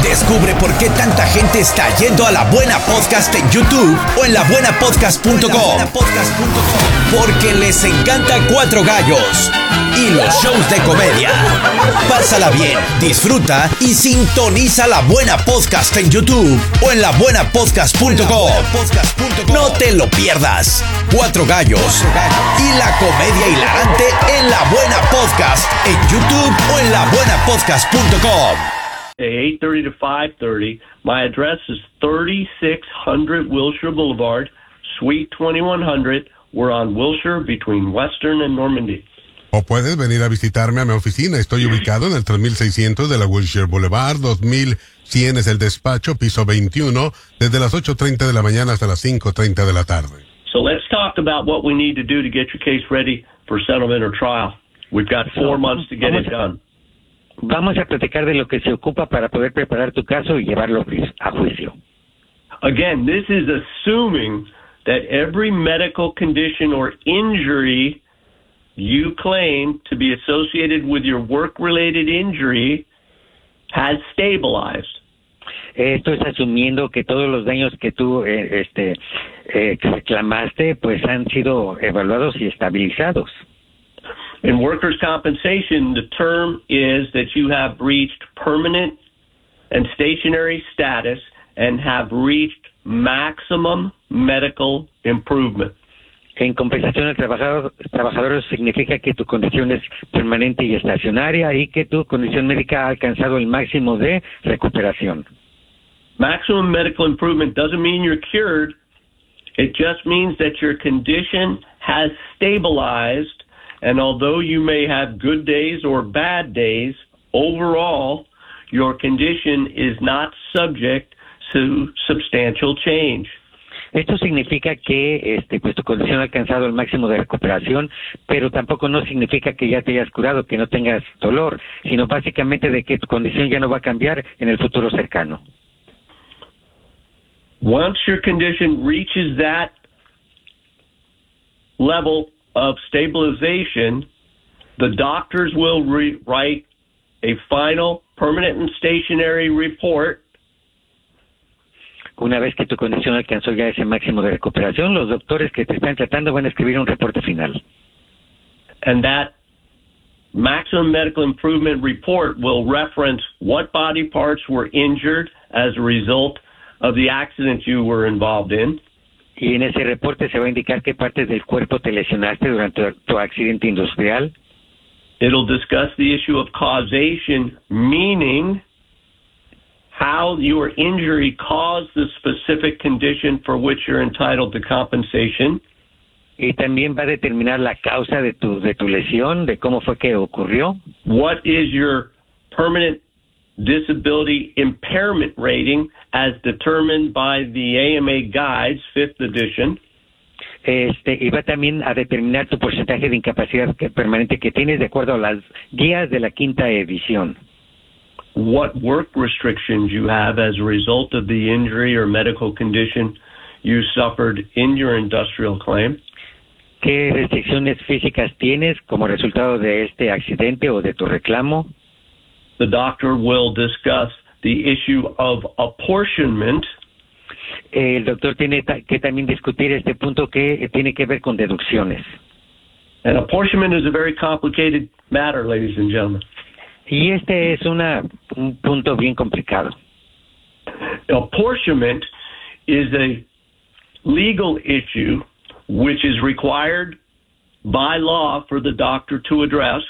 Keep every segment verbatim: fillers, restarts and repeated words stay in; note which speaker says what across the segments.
Speaker 1: Descubre por qué tanta gente está yendo a La Buena Podcast en YouTube o en la buena podcast punto com. Porque les encanta Cuatro Gallos y los shows de comedia. Pásala bien, disfruta y sintoniza La Buena Podcast en YouTube o en la buena podcast punto com. No te lo pierdas. Cuatro Gallos y la comedia hilarante en La Buena Podcast en YouTube o en la buena podcast punto com.
Speaker 2: eight thirty to five thirty. My address is thirty-six hundred Wilshire Boulevard, Suite twenty-one hundred. We're on Wilshire between Western and Normandy.
Speaker 3: O puedes venir a visitarme a mi oficina. Estoy ubicado en el tres mil seiscientos de la Wilshire Boulevard, dos mil cien es el despacho, piso veintiuno, desde las ocho treinta de la mañana hasta las cinco treinta de la tarde.
Speaker 2: So let's talk about what we need to do to get your case ready for settlement or trial. We've got four months to get it done.
Speaker 4: Vamos a platicar de lo que se ocupa para poder preparar tu caso y llevarlo a juicio.
Speaker 2: Again, this is assuming that every medical condition or injury you claim to be associated with your work-related injury has stabilized.
Speaker 4: Esto es asumiendo que todos los daños que tú eh, este, eh, reclamaste pues han sido evaluados y estabilizados.
Speaker 2: In workers' compensation, the term is that you have reached permanent and stationary status and have reached maximum medical improvement.
Speaker 4: En compensación al trabajador, trabajador significa que tu condición es permanente y estacionaria y que tu condición médica ha alcanzado el máximo de recuperación.
Speaker 2: Maximum medical improvement doesn't mean you're cured. It just means that your condition has stabilized. And although you may have good days or bad days, overall, your condition is not subject to substantial change.
Speaker 4: Esto significa que este, pues tu condición ha alcanzado el máximo de recuperación, pero tampoco no significa que ya te hayas curado, que no tengas dolor, sino básicamente de que tu condición ya no va a cambiar en el futuro cercano.
Speaker 2: Once your condition reaches that level of stabilization, the doctors will re- write a final permanent and stationary report.
Speaker 4: Una vez que tu condición alcanzó ya ese máximo de recuperación, los doctores que te están tratando van a escribir un reporte final.
Speaker 2: And that maximum medical improvement report will reference what body parts were injured as a result of the accident you were involved in.
Speaker 4: Y en ese reporte se va a indicar qué partes del cuerpo te lesionaste durante tu accidente industrial.
Speaker 2: It'll discuss the issue of causation, meaning how your injury caused the specific condition for which you're entitled to compensation.
Speaker 4: Y también va a determinar la causa de tu de tu lesión, de cómo fue que ocurrió.
Speaker 2: What is your permanent disability impairment rating as determined by the A M A Guides, fifth edition.
Speaker 4: Este, y va también a determinar tu porcentaje de incapacidad que, permanente que tienes de acuerdo a las guías de la quinta edición.
Speaker 2: What work restrictions you have as a result of the injury or medical condition you suffered in your industrial claim.
Speaker 4: ¿Qué restricciones físicas tienes como resultado de este accidente o de tu reclamo?
Speaker 2: The doctor will discuss the issue of apportionment.
Speaker 4: El doctor tiene ta- que también discutir este punto que tiene que ver con deducciones.
Speaker 2: And apportionment is a very complicated matter, ladies and gentlemen.
Speaker 4: Y este es una, un punto bien complicado.
Speaker 2: Apportionment is a legal issue which is required by law for the doctor to address.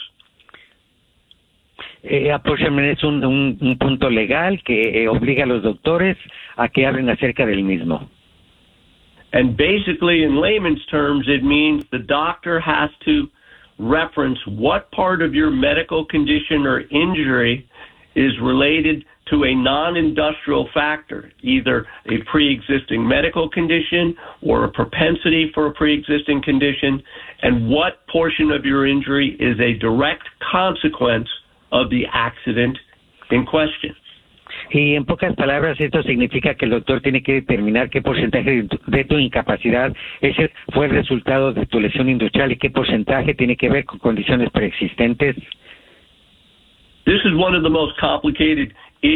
Speaker 4: Eh, apportionment es un, un, un punto legal que eh, obliga a los doctores a que hablen acerca del mismo.
Speaker 2: And basically, in layman's terms, it means the doctor has to reference what part of your medical condition or injury is related to a non-industrial factor, either a pre-existing medical condition or a propensity for a pre-existing condition, and what portion of your injury is a direct consequence of the accident in question.
Speaker 4: Y en pocas palabras, esto significa que el doctor tiene que determinar qué porcentaje de tu, de tu incapacidad ese fue el resultado de tu lesión industrial y qué porcentaje tiene que ver con condiciones preexistentes.
Speaker 2: This is one of the most complicated